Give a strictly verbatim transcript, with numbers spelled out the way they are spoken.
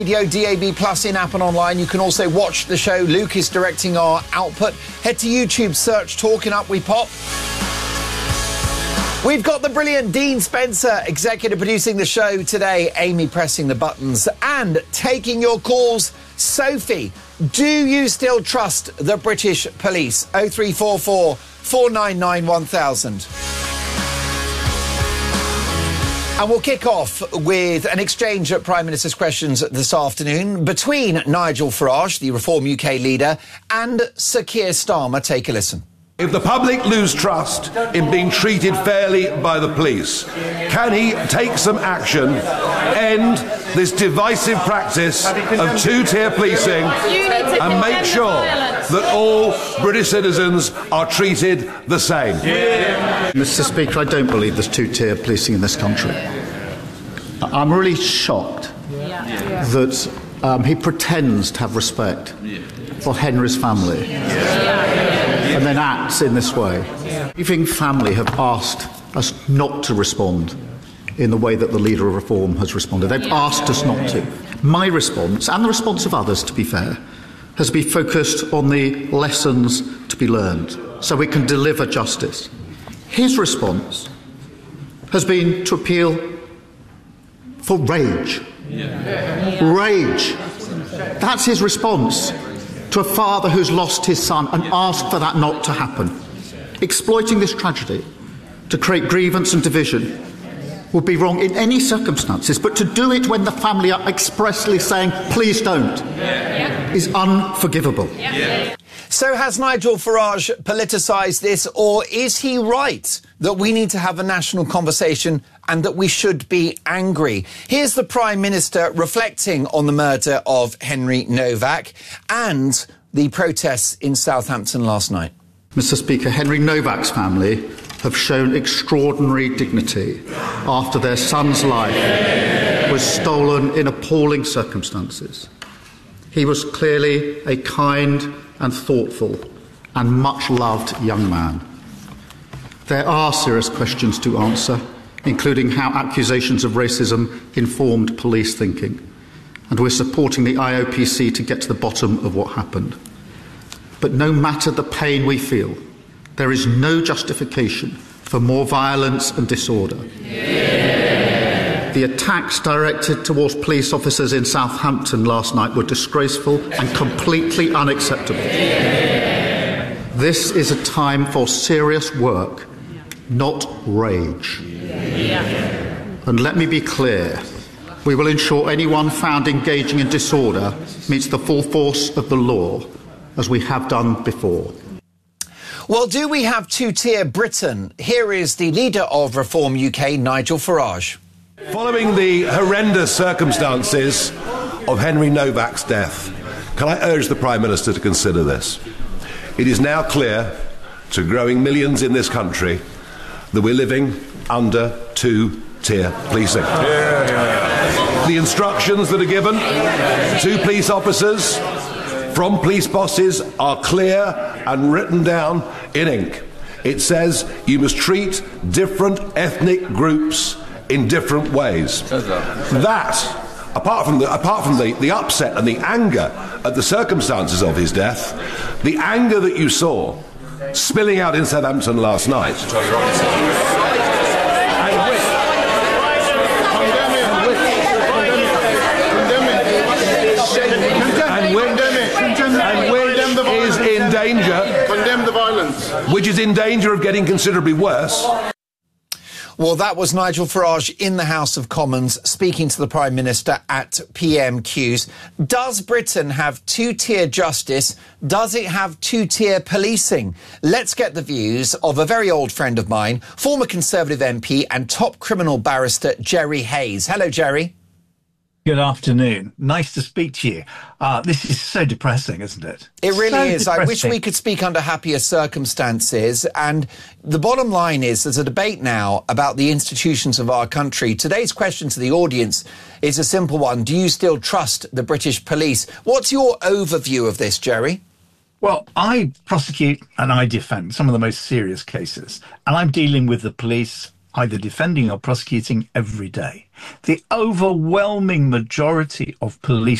Radio D A B Plus in-app and online. You can also watch the show. Luke is directing our output. Head to YouTube, search Talking Up We Pop. We've got the brilliant Dean Spencer, executive producing the show today, Amy pressing the buttons and taking your calls. Sophie, do you still trust the British police? oh three four four, four nine nine, one thousand. And we'll kick off with an exchange at Prime Minister's Questions this afternoon between Nigel Farage, the Reform U K leader, and Sir Keir Starmer. Take a listen. If the public lose trust in being treated fairly by the police, can he take some action, end this divisive practice of two-tier policing and make sure that all British citizens are treated the same? Yeah. Mister Speaker, I don't believe there's two-tier policing in this country. I'm really shocked yeah. that um, he pretends to have respect for Henry's family. Yeah. And then acts in this way. Yeah. Grieving family have asked us not to respond in the way that the Leader of Reform has responded. They've yeah. asked us not to. My response, and the response of others, to be fair, has been focused on the lessons to be learned so we can deliver justice. His response has been to appeal for rage. Yeah. Rage. That's his response to a father who's lost his son and asked for that not to happen. Exploiting this tragedy to create grievance and division would be wrong in any circumstances, but to do it when the family are expressly saying, please don't, yeah. is unforgivable. Yeah. So has Nigel Farage politicised this, or is he right that we need to have a national conversation and that we should be angry? Here's the Prime Minister reflecting on the murder of Henry Novak and the protests in Southampton last night. Mister Speaker, Henry Novak's family have shown extraordinary dignity after their son's life was stolen in appalling circumstances. He was clearly a kind and thoughtful and much-loved young man. There are serious questions to answer, including how accusations of racism informed police thinking, and we're supporting the I O P C to get to the bottom of what happened. But no matter the pain we feel, there is no justification for more violence and disorder. Yeah. The attacks directed towards police officers in Southampton last night were disgraceful and completely unacceptable. Yeah. This is a time for serious work, not rage. Yeah. And let me be clear, we will ensure anyone found engaging in disorder meets the full force of the law, as we have done before. Well, do we have two-tier Britain? Here is the leader of Reform U K, Nigel Farage. Following the horrendous circumstances of Henry Novak's death, can I urge the Prime Minister to consider this? It is now clear to growing millions in this country that we're living under two-tier policing. Yeah, yeah. The instructions that are given to police officers from police bosses are clear and written down in ink. It says you must treat different ethnic groups in different ways. That, apart from the, apart from the, the upset and the anger at the circumstances of his death, the anger that you saw spilling out in Southampton last night, is in danger, condemn the violence, which is in danger of getting considerably worse. Well, that was Nigel Farage in the House of Commons speaking to the Prime Minister at P M Qs. Does Britain have two-tier justice? Does it have two-tier policing? Let's get the views of a very old friend of mine, former Conservative M P and top criminal barrister Jerry Hayes. Hello, Jerry. Good afternoon. Nice to speak to you. Uh, this is so depressing, isn't it? It really so is. Depressing. I wish we could speak under happier circumstances. And the bottom line is there's a debate now about the institutions of our country. Today's question to the audience is a simple one. Do you still trust the British police? What's your overview of this, Jerry? Well, I prosecute and I defend some of the most serious cases. And I'm dealing with the police either defending or prosecuting every day. The overwhelming majority of police